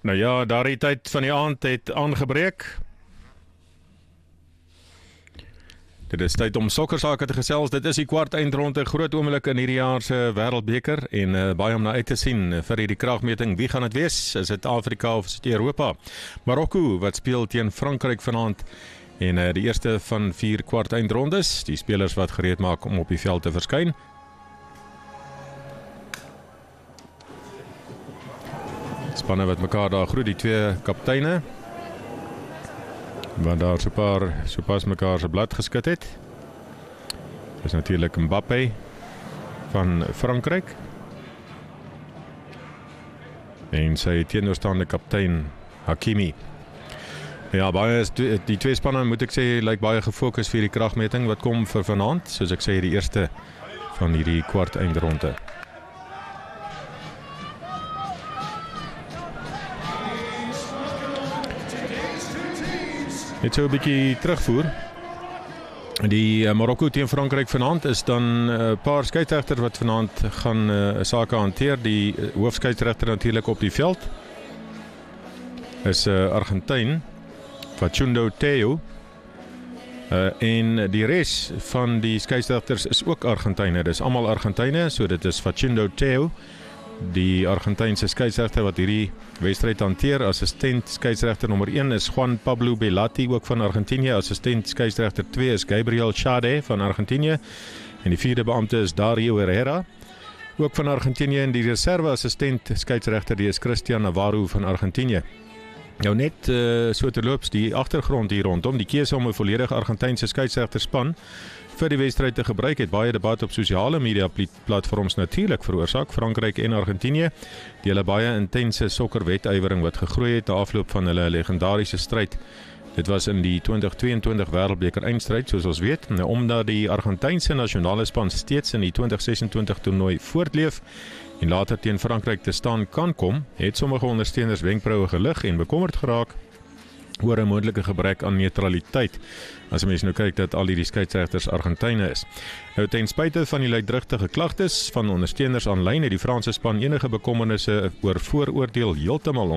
Nou ja, daardie tyd van die aand het aangebreek. Dit is tyd om sokkersake te gesels. Dit is die kwart eindronde, groot oomblik in hierdie jaar se Wêreldbeker en baie om na uit te sien vir hierdie kragmeting. Wie gaan dit wees? Is dit Afrika of is dit Europa? Marokko wat speel teen Frankryk vanaand en die eerste van 4 kwart eindrondes. Die spelers wat gereed maak om op die veld te verskyn. Spanne wat mekaar daar groet, die twee kapteine. Wat daar sopas mekaar se blad geskit het. Dis natuurlik Mbappé van Frankryk. En sy teenoorstaande kaptein Hakimi. Ja, baie die twee spanne moet ek sê lyk baie gefokus vir die kragmeting wat kom vir vanaand, soos ek sê die eerste van hierdie kwart eindronde. Net so 'n bietjie terugvoer. Die Marokko teen Frankryk vanaand is dan 'n paar skeieregters wat vanaand gaan sake hanteer. Die hoofskeieregter natuurlik op die veld is Argentyn Facundo Teo. En die res van die skeieregters is ook Argentyne. Dis almal Argentyne, so dit is Facundo Teo, die Argentynse skeieregter wat hierdie wedstryd hanteer. Assistent skeieregter nommer 1 is Juan Pablo Belatti, ook van Argentinië. Assistent skeieregter 2 is Gabriel Chade van Argentinië. En die 4de beampte is Dario Herrera, ook van Argentinië. En die reserve assistent skeieregter die is Cristian Navarro van Argentinië. Nou net so terloops die agtergrond hier rondom die keuse om 'n volledige Argentynse skeieregterspan vir die wedstryd te gebruik het baie debat op sosiale media platforms natuurlik veroorsaak. Frankryk en Argentinië deel 'n baie intense sokkerwetywering wat gegroei het na afloop van hulle legendariese stryd. Dit was in die 2022 Wêreldbeker eindstryd, soos ons weet. Nou, omdat die Argentynse nasionale span steeds in die 2026 toernooi voortleef en later teen Frankryk te staan kan kom, het sommige ondersteuners wenkbroue gelig en bekommerd geraak oor 'n moontlike gebrek aan neutraliteit, as 'n mens nou kyk dat al hierdie skeieregters Argentyne is. Nou ten spyte van die luidrugtige klagtes van ondersteuners aanlyn het die Franse span enige bekommernisse oor vooroordeel heeltemal